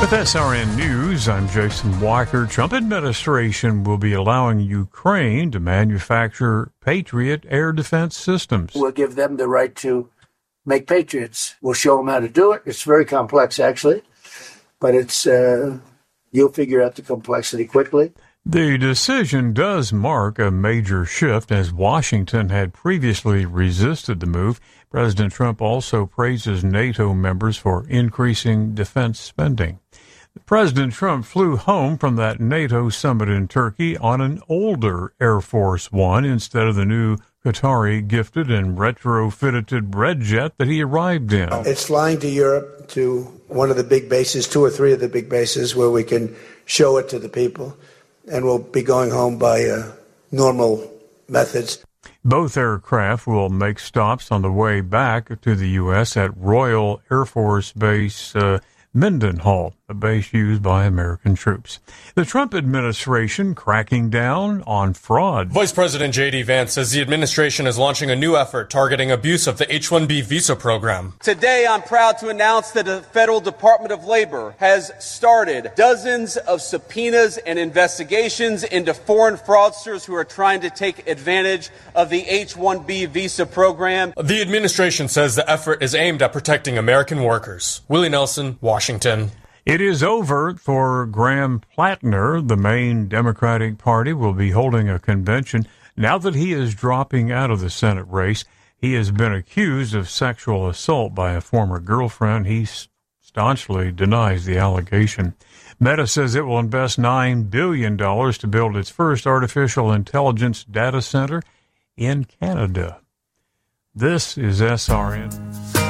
With SRN News, I'm Jason Walker. Trump administration will be allowing Ukraine to manufacture Patriot air defense systems. We'll give them the right to make Patriots. We'll show them how to do it. It's very complex, actually, but it's you'll figure out the complexity quickly. The decision does mark a major shift, as Washington had previously resisted the move. President Trump also praises NATO members for increasing defense spending. President Trump flew home from that NATO summit in Turkey on an older Air Force One instead of the new Qatari gifted and retrofitted red jet that he arrived in. It's flying to Europe, to one of the big bases, 2 or 3 of the big bases, where we can show it to the people. And we'll be going home by normal methods. Both aircraft will make stops on the way back to the U.S. at Royal Air Force Base Mendenhall, a base used by American troops. The Trump administration cracking down on fraud. Vice President J.D. Vance says the administration is launching a new effort targeting abuse of the H-1B visa program. Today, I'm proud to announce that the Federal Department of Labor has started dozens of subpoenas and investigations into foreign fraudsters who are trying to take advantage of the H-1B visa program. The administration says the effort is aimed at protecting American workers. Willie Nelson, Washington. It is over for Graham Plattner. The main Democratic Party will be holding a convention now that he is dropping out of the Senate race. He has been accused of sexual assault by a former girlfriend. He staunchly denies the allegation. Meta says it will invest $9 billion to build its first artificial intelligence data center in Canada. This is SRN.